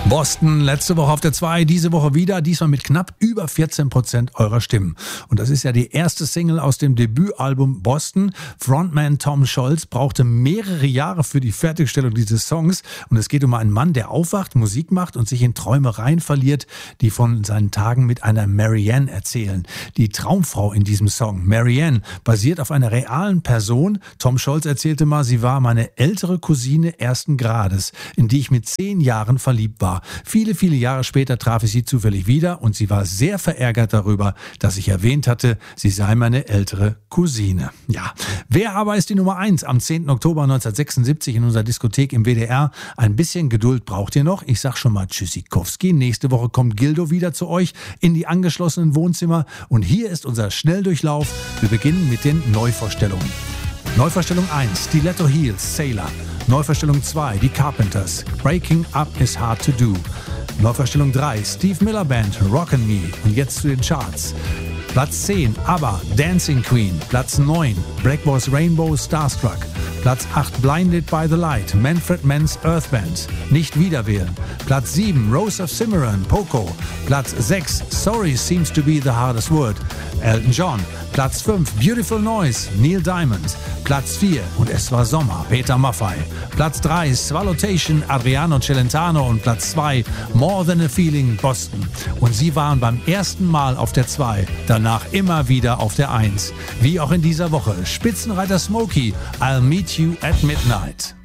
Boston, letzte Woche auf der 2, diese Woche wieder, diesmal mit knapp über 14% eurer Stimmen. Und das ist ja die erste Single aus dem Debütalbum Boston. Frontman Tom Scholz brauchte mehrere Jahre für die Fertigstellung dieses Songs. Und es geht um einen Mann, der aufwacht, Musik macht und sich in Träumereien verliert, die von seinen Tagen mit einer Marianne erzählen. Die Traumfrau in diesem Song, Marianne, basiert auf einer realen Person. Tom Scholz erzählte mal, sie war meine ältere Cousine ersten Grades, in die ich mit 10 Jahren verliebt war. Viele, viele Jahre später traf ich sie zufällig wieder und sie war sehr verärgert darüber, dass ich erwähnt hatte, sie sei meine ältere Cousine. Ja, wer aber ist die Nummer 1 am 10. Oktober 1976 in unserer Diskothek im WDR? Ein bisschen Geduld braucht ihr noch. Ich sag schon mal Tschüssikowski. Nächste Woche kommt Gildo wieder zu euch in die angeschlossenen Wohnzimmer und hier ist unser Schnelldurchlauf. Wir beginnen mit den Neuvorstellungen. Neuvorstellung 1, Stiletto Heels, Sailor. Neuvorstellung 2, die Carpenters, Breaking Up is Hard to Do. Neuvorstellung 3, Steve Miller Band, Rockin' Me. Und jetzt zu den Charts. Platz 10, ABBA, Dancing Queen. Platz 9, Black Boys Rainbow, Starstruck. Platz 8, Blinded by the Light, Manfred Mann's Earth Band. Nicht wieder wählen. Platz 7, Rose of Cimarron, Poco. Platz 6, Sorry Seems to be the Hardest Word, Elton John. Platz 5, Beautiful Noise, Neil Diamond. Platz 4, und es war Sommer, Peter Maffay. Platz 3, Swallowtation, Adriano Celentano. Und Platz 2, More Than a Feeling, Boston. Und sie waren beim ersten Mal auf der 2, danach immer wieder auf der 1. Wie auch in dieser Woche, Spitzenreiter Smokey, I'll Meet You at Midnight.